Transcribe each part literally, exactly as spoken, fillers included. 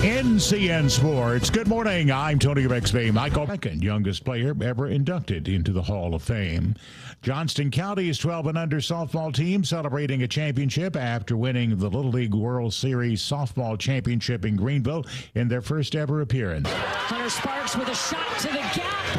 N C N Sports. Good morning. I'm Tony Bixby. Michael Beckon, youngest player ever inducted into the Hall of Fame. Johnston County's twelve and under softball team celebrating a championship after winning the Little League World Series softball championship in Greenville in their first ever appearance. Hunter Sparks with a shot to the gap.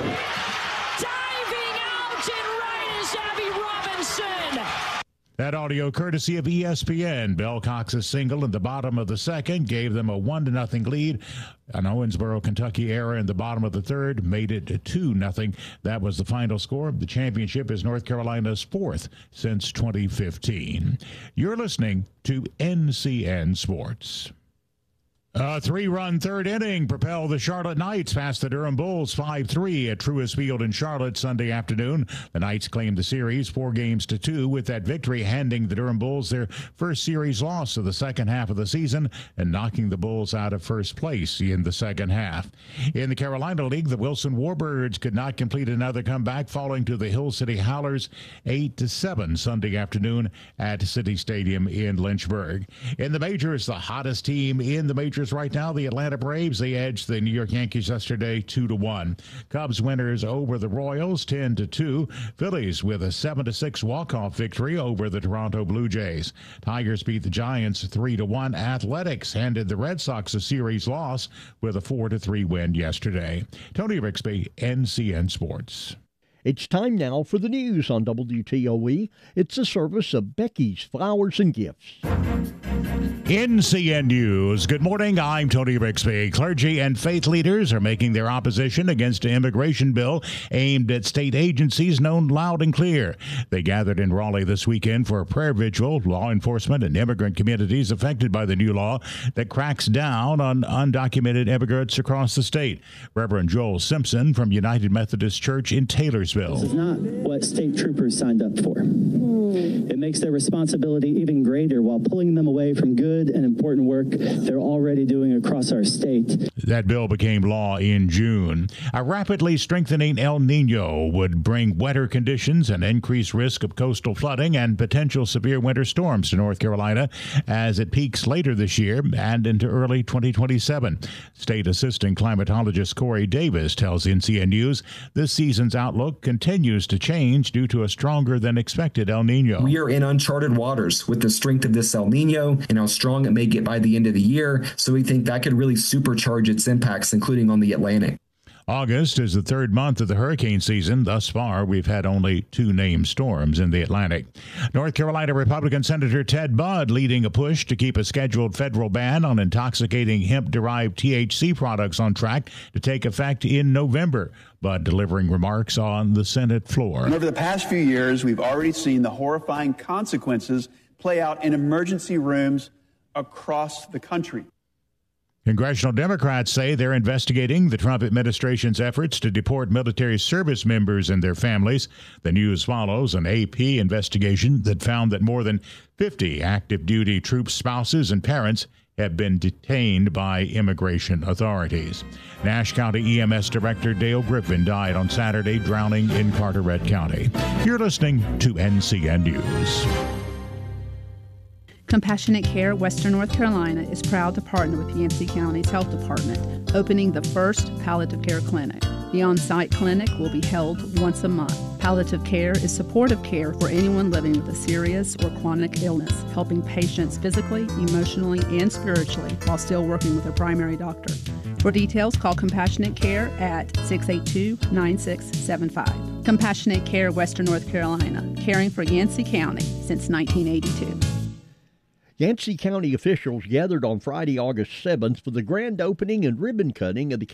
Diving out and right is Abby Robinson. That audio courtesy of E S P N. Bell Cox's single in the bottom of the second gave them a one to nothing lead. An Owensboro, Kentucky error in the bottom of the third made it two nothing. That was the final score. The championship is North Carolina's fourth since twenty fifteen. You're listening to N C N Sports. A three-run third inning propelled the Charlotte Knights past the Durham Bulls five three at Truist Field in Charlotte Sunday afternoon. The Knights claimed the series four games to two, with that victory handing the Durham Bulls their first series loss of the second half of the season and knocking the Bulls out of first place in the second half. In the Carolina League, the Wilson Warbirds could not complete another comeback, falling to the Hill City Howlers eight to seven Sunday afternoon at City Stadium in Lynchburg. In the majors, the hottest team in the majors right now, the Atlanta Braves. They edged the New York Yankees yesterday two to one. Cubs winners over the Royals ten to two. Phillies with a seven to six walk-off victory over the Toronto Blue Jays. Tigers beat the Giants three to one. Athletics handed the Red Sox a series loss with a four to three win yesterday. Tony Bixby, N C N Sports. It's time now for the news on W T O E. It's a service of Becky's Flowers and Gifts. N C N News. Good morning. I'm Tony Bixby. Clergy and faith leaders are making their opposition against an immigration bill aimed at state agencies known loud and clear. They gathered in Raleigh this weekend for a prayer vigil. Law enforcement and immigrant communities affected by the new law that cracks down on undocumented immigrants across the state. Reverend Joel Simpson from United Methodist Church in Taylorsville. This is not what state troopers signed up for. It makes their responsibility even greater while pulling them away from good and important work they're already doing across our state. That bill became law in June. A rapidly strengthening El Nino would bring wetter conditions and increased risk of coastal flooding and potential severe winter storms to North Carolina as it peaks later this year and into early twenty twenty-seven. State Assistant Climatologist Corey Davis tells N C N News this season's outlook continues to change due to a stronger than expected El Nino. We are in uncharted waters with the strength of this El Nino and how strong it may get by the end of the year. So we think that could really supercharge its impacts, including on the Atlantic. August is the third month of the hurricane season. Thus far, we've had only two named storms in the Atlantic. North Carolina Republican Senator Ted Budd leading a push to keep a scheduled federal ban on intoxicating hemp-derived T H C products on track to take effect in November. Budd delivering remarks on the Senate floor. And over the past few years, we've already seen the horrifying consequences play out in emergency rooms across the country. Congressional Democrats say they're investigating the Trump administration's efforts to deport military service members and their families. The news follows an A P investigation that found that more than fifty active duty troop spouses and parents have been detained by immigration authorities. Nash County E M S Director Dale Griffin died on Saturday, drowning in Carteret County. You're listening to N C N News. Compassionate Care Western North Carolina is proud to partner with Yancey County's Health Department, opening the first palliative care clinic. The on-site clinic will be held once a month. Palliative care is supportive care for anyone living with a serious or chronic illness, helping patients physically, emotionally, and spiritually while still working with a primary doctor. For details, call Compassionate Care at six eight two, nine six seven five. Compassionate Care Western North Carolina, caring for Yancey County since nineteen eighty-two. Yancey County officials gathered on Friday, August seventh for the grand opening and ribbon cutting of the